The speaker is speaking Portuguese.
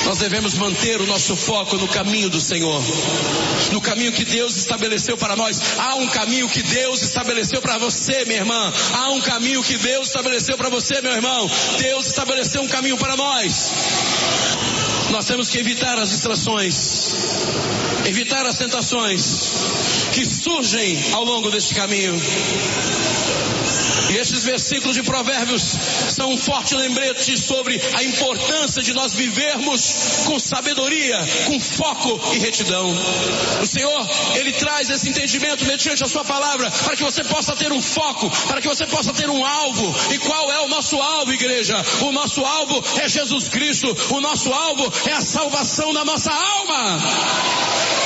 Nós devemos manter o nosso foco no caminho do Senhor, no caminho que Deus estabeleceu para nós. Há um caminho que Deus estabeleceu para você, minha irmã. Há um caminho que Deus estabeleceu para você, meu irmão. Deus estabeleceu um caminho para nós. Nós temos que evitar as distrações, evitar as tentações que surgem ao longo deste caminho. E estes versículos de Provérbios são um forte lembrete sobre a importância de nós vivermos com sabedoria, com foco e retidão. O Senhor, Ele traz esse entendimento mediante a sua palavra, para que você possa ter um foco, para que você possa ter um alvo. E qual é o nosso alvo, igreja? O nosso alvo é Jesus Cristo. O nosso alvo é a salvação da nossa alma.